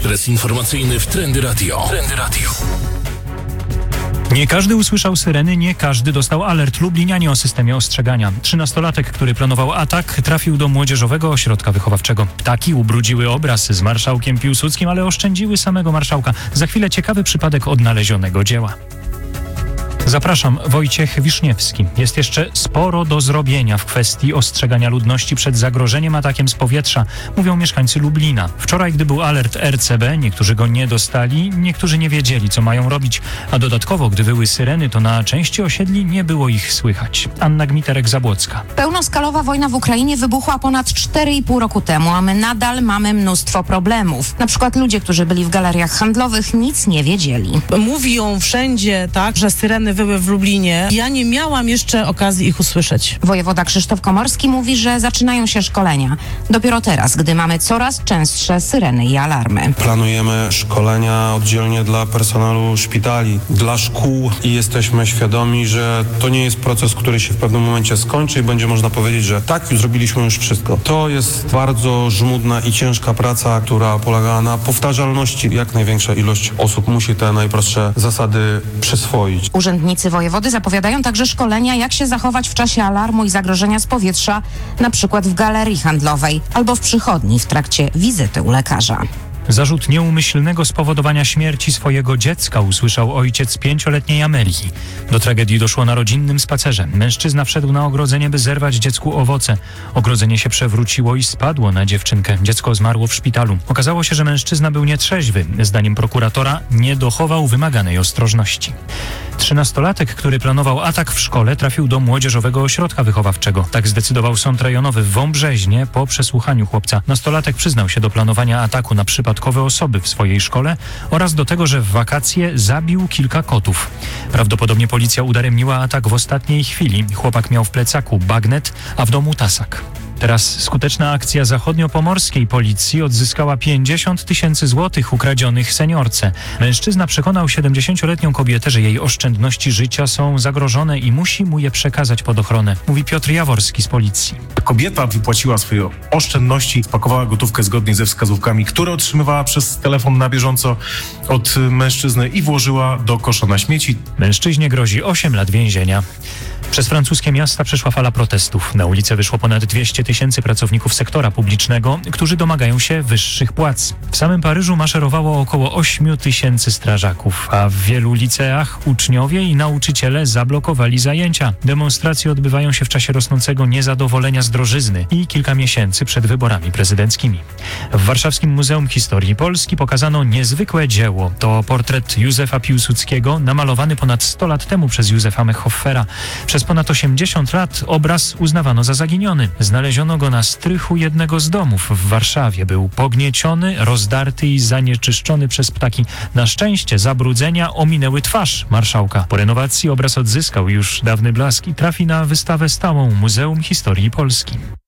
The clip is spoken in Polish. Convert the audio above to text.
Ekspres informacyjny w Trendy Radio. Nie każdy usłyszał syreny, nie każdy dostał alert. Lublinianie o systemie ostrzegania. 13-latek, który planował atak, trafił do młodzieżowego ośrodka wychowawczego. Ptaki ubrudziły obraz z marszałkiem Piłsudskim, ale oszczędziły samego marszałka. Za chwilę ciekawy przypadek odnalezionego dzieła. Zapraszam, Wojciech Wiszniewski. Jest jeszcze sporo do zrobienia w kwestii ostrzegania ludności przed zagrożeniem atakiem z powietrza, mówią mieszkańcy Lublina. Wczoraj, gdy był alert RCB, niektórzy go nie dostali, niektórzy nie wiedzieli, co mają robić, a dodatkowo, gdy wyły syreny, to na części osiedli nie było ich słychać. Anna Gmiterek-Zabłocka. Pełnoskalowa wojna w Ukrainie wybuchła ponad 4,5 roku temu, a my nadal mamy mnóstwo problemów. Na przykład ludzie, którzy byli w galeriach handlowych, nic nie wiedzieli. Mówią wszędzie, tak, że syreny były w Lublinie. Ja nie miałam jeszcze okazji ich usłyszeć. Wojewoda Krzysztof Komorski mówi, że zaczynają się szkolenia. Dopiero teraz, gdy mamy coraz częstsze syreny i alarmy. Planujemy szkolenia oddzielnie dla personelu szpitali, dla szkół i jesteśmy świadomi, że to nie jest proces, który się w pewnym momencie skończy i będzie można powiedzieć, że tak, już zrobiliśmy już wszystko. To jest bardzo żmudna i ciężka praca, która polega na powtarzalności. Jak największa ilość osób musi te najprostsze zasady przyswoić. Urzędnicy wojewody zapowiadają także szkolenia, jak się zachować w czasie alarmu i zagrożenia z powietrza, na przykład w galerii handlowej albo w przychodni w trakcie wizyty u lekarza. Zarzut nieumyślnego spowodowania śmierci swojego dziecka usłyszał ojciec 5-letniej Amelii. Do tragedii doszło na rodzinnym spacerze. Mężczyzna wszedł na ogrodzenie, by zerwać dziecku owoce. Ogrodzenie się przewróciło i spadło na dziewczynkę. Dziecko zmarło w szpitalu. Okazało się, że mężczyzna był nietrzeźwy. Zdaniem prokuratora nie dochował wymaganej ostrożności. 13-latek, który planował atak w szkole, trafił do młodzieżowego ośrodka wychowawczego. Tak zdecydował sąd rejonowy w Wąbrzeźnie po przesłuchaniu chłopca. Nastolatek przyznał się do planowania ataku na przypadkowe osoby w swojej szkole oraz do tego, że w wakacje zabił kilka kotów. Prawdopodobnie policja udaremniła atak w ostatniej chwili. Chłopak miał w plecaku bagnet, a w domu tasak. Teraz skuteczna akcja zachodniopomorskiej policji odzyskała 50 000 złotych ukradzionych seniorce. Mężczyzna przekonał 70-letnią kobietę, że jej oszczędności życia są zagrożone i musi mu je przekazać pod ochronę, mówi Piotr Jaworski z policji. Kobieta wypłaciła swoje oszczędności, spakowała gotówkę zgodnie ze wskazówkami, które otrzymywała przez telefon na bieżąco od mężczyzny i włożyła do kosza na śmieci. Mężczyźnie grozi 8 lat więzienia. Przez francuskie miasta przeszła fala protestów. Na ulicę wyszło ponad 200 000 pracowników sektora publicznego, którzy domagają się wyższych płac. W samym Paryżu maszerowało około 8 000 strażaków, a w wielu liceach uczniowie i nauczyciele zablokowali zajęcia. Demonstracje odbywają się w czasie rosnącego niezadowolenia z drożyzny i kilka miesięcy przed wyborami prezydenckimi. W Warszawskim Muzeum Historii Polski pokazano niezwykłe dzieło. To portret Józefa Piłsudskiego, namalowany ponad 100 lat temu przez Józefa Mehoffera. Przez ponad 80 lat obraz uznawano za zaginiony. Znaleziono go na strychu jednego z domów w Warszawie. Był pognieciony, rozdarty i zanieczyszczony przez ptaki. Na szczęście zabrudzenia ominęły twarz marszałka. Po renowacji obraz odzyskał już dawny blask i trafi na wystawę stałą Muzeum Historii Polski.